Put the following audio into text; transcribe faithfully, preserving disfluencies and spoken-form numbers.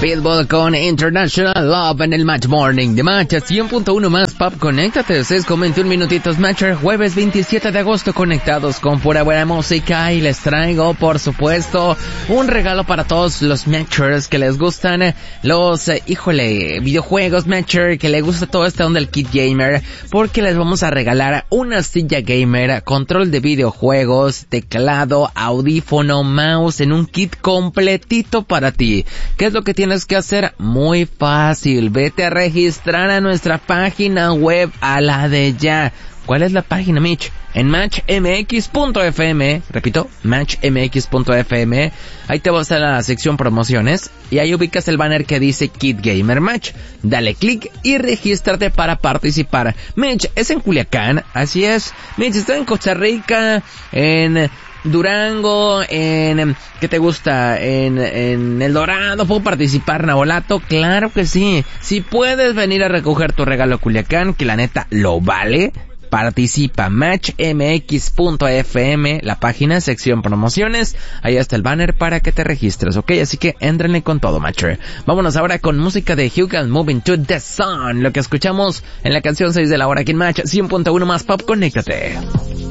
Pitbull con International Love en el Match Morning de Match cien punto uno más Pop. Conéctate, seis con veintiún minutitos Matcher, jueves veintisiete de agosto, conectados con pura buena música, y les traigo, por supuesto, un regalo para todos los Matchers que les gustan los, eh, híjole, videojuegos Matcher, que les gusta todo este onda del kit gamer, porque les vamos a regalar una silla gamer, control de videojuegos, teclado, audífono, mouse, en un kit completito para ti. ¿Qué es lo que tienes que hacer? Muy fácil, vete a registrar a nuestra página web a la de ya. ¿Cuál es la página, Mitch? En match m x punto f m, repito, match m x punto f m, ahí te vas a la sección promociones y ahí ubicas el banner que dice Kit Gamer Match. Dale clic y regístrate para participar. Mitch, es en Culiacán, así es. Mitch, está en Costa Rica, en Durango, en, ¿qué te gusta? En, en El Dorado. ¿Puedo participar, Nabolato? Claro que sí. Si puedes venir a recoger tu regalo a Culiacán, que la neta lo vale, participa. match m x punto f m, la página, sección promociones, ahí está el banner para que te registres, ¿ok? Así que éntrenle con todo, Matcher. Vámonos ahora con música de Hugh and Moving to the Sun, lo que escuchamos en la canción seis de la hora aquí en Match cien punto uno más Pop. Conéctate.